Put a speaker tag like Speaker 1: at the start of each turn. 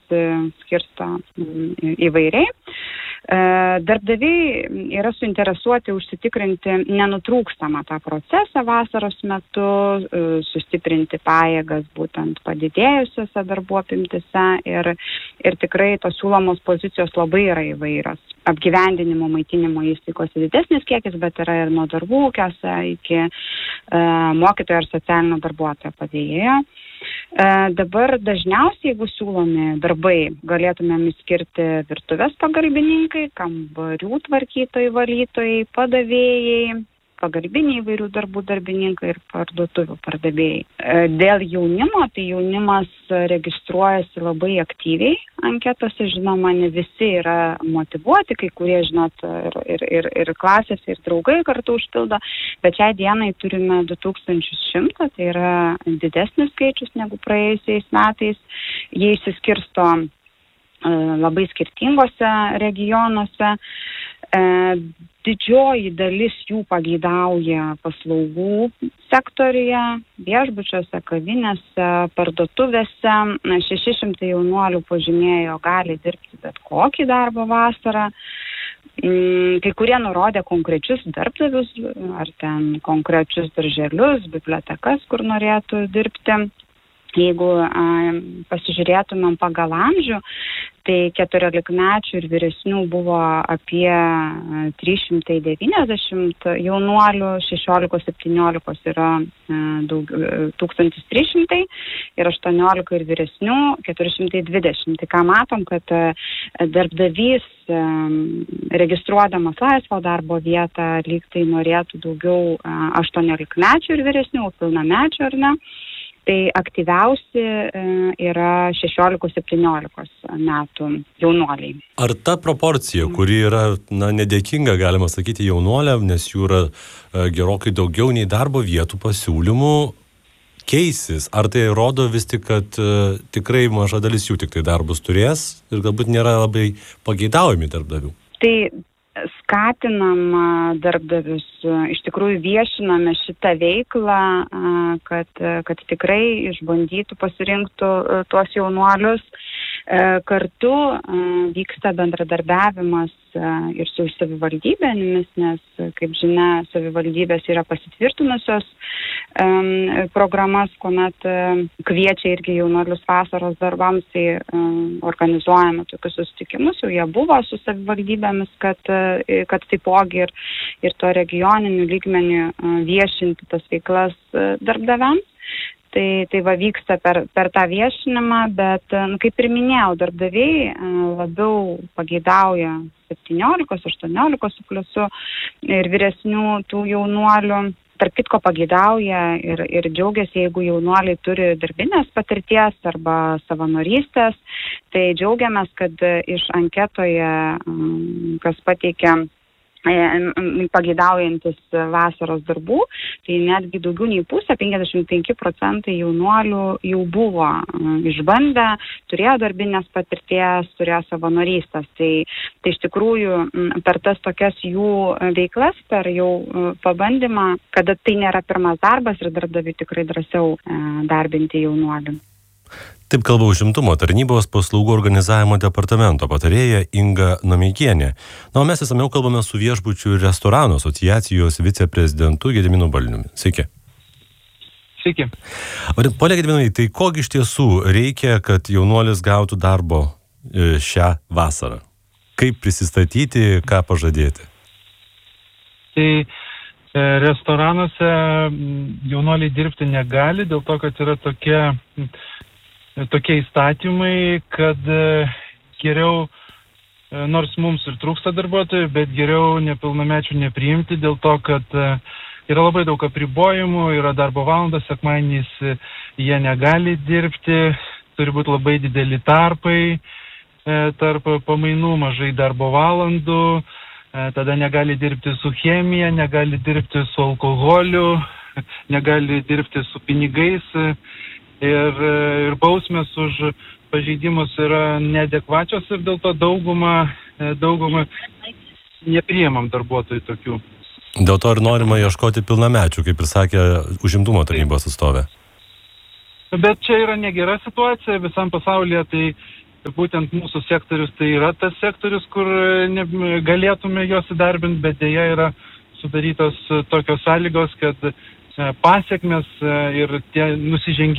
Speaker 1: pasiskirsto įvairiai. Darbdaviai yra suinteresuoti užsitikrinti nenutrūkstamą tą procesą vasaros metu, sustiprinti pajėgas būtent padidėjusiose darbų apimtise ir tikrai tos siūlomos pozicijos labai yra įvairios. Apgyvendinimo, maitinimo įstaigose didesnis kiekis, bet yra ir nuo darbų ūkiuose iki mokytojo ir socialinio darbuotojo padėjėjo. Dabar dažniausiai, jeigu siūlomi darbai, galėtumėm išskirti virtuvės pagalbininkai, kambarių tvarkytojai, valytojai, padavėjai, pagalbiniai įvairių darbų darbininkai ir parduotuvių pardavėjai. Dėl jaunimo, tai jaunimas registruojasi labai aktyviai anketose, žinoma, ne visi yra motyvuoti, kai kurie, žinot, ir klasėse, ir draugai kartu užpildo, bet šiai dienai turime 2100, tai yra didesnis skaičius negu praėjusiais metais. Jie išsiskirsto labai skirtingose regionuose. Didžioji dalis jų pageidauja paslaugų sektoriuje, viešbučiuose, kavinėse, parduotuvėse. 600 jaunuolių pažymėjo, gali dirbti bet kokį darbą vasarą. Kai kurie nurodė konkrečius darbdavius, ar ten konkrečius darželius, bibliotekas, kur norėtų dirbti. Jeigu pasižiūrėtumėm pagal amžių, tai 14-mečių ir vyresnių buvo apie 390 jaunuolių, 16-17 yra 1300 ir 18 ir vyresnių 420. Tai ką matom, kad darbdavys registruodamas laisvo darbo vietą lyg tai norėtų daugiau 18-mečių ir vyresnių, pilnamečių ar ne. Tai aktyviausi yra 16-17 metų jaunuoliai.
Speaker 2: Ar ta proporcija, kuri yra nedėkinga, galima sakyti, jaunuoliam, nes jų yra gerokai daugiau nei darbo vietų pasiūlymų, keisis? Ar tai rodo vis tik, kad tikrai maža dalis jų tik tai darbus turės ir galbūt nėra labai pageidaujami darbdavių?
Speaker 1: Tai skatinam darbdavius, iš tikrųjų viešiname šitą veiklą, kad tikrai išbandytų, pasirinktų tuos jaunuolius. Kartu vyksta bendradarbiavimas ir su savivaldybėmis, nes, kaip žinia, savivaldybės yra pasitvirtinusios programas, kuomet kviečia irgi jaunuolius vasaros darbams, tai organizuojame tokius susitikimus, jau jie buvo su savivaldybėmis, kad taipogi ir to regioninių lygmenių viešinti tas veiklas darbdaviams. Tai va vyksta per tą viešinimą, bet, kaip ir minėjau, darbdaviai labiau pageidauja 17-18 su pliusu ir vyresnių tų jaunuolių. Tarp kitko pageidauja ir džiaugiasi, jeigu jaunuoliai turi darbinės patirties arba savanorystės. Tai džiaugiamės, kad iš anketoje, kas pateikia pageidaujantis vasaros darbų, tai netgi daugiau nei pusė, 55% jaunuolių jau buvo išbandę, turėjo darbinės patirties, turėjo savanorystės. Tai iš tikrųjų per tas tokias jų veiklas, per jau pabandymą, kada tai nėra pirmas darbas ir darbdaviai tikrai drąsiau darbinti jaunuolių.
Speaker 2: Taip kalba Užimtumo tarnybos paslaugų organizavimo departamento patarėja Inga Nomeikienė. O mes išsamiau kalbame su viešbučių ir restoranų asociacijos viceprezidentu Gediminu Balniumi. Sveiki.
Speaker 3: Sveiki.
Speaker 2: Pone Gediminai, tai kogi iš tiesų reikia, kad jaunuolis gautų darbo šią vasarą? Kaip prisistatyti, ką pažadėti?
Speaker 3: Tai restoranuose jaunuoliai dirbti negali, dėl to, kad yra tokie įstatymai, kad geriau, nors mums ir trūksta darbuotojų, bet geriau nepilnamečių nepriimti, dėl to, kad yra labai daug apribojimų, yra darbo valandos, sekmadieniais jie negali dirbti, turi būti labai dideli tarpai tarp pamainų, mažai darbo valandų, tada negali dirbti su chemija, negali dirbti su alkoholiu, negali dirbti su pinigais. Ir bausmės už pažeidimus yra neadekvačios ir dėl to daugumą nepriimam darbuotojų tokių.
Speaker 2: Dėl to ir norima ieškoti pilnamečių, kaip ir sakė Užimtumo tarnybos atstovė.
Speaker 3: Bet čia yra negera situacija visam pasaulyje, tai būtent mūsų sektorius tai yra tas sektorius, kur galėtume juos įdarbinti, bet dėja yra sudarytos tokios sąlygos, kad pasiekmes ir tie nusižengimai